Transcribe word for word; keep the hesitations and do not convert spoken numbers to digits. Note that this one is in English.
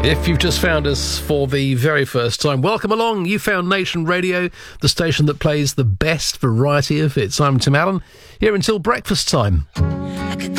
If you've just found us for the very first time, welcome along. You found Nation Radio, the station that plays the best variety of hits. I'm Tim Allen, here until breakfast time.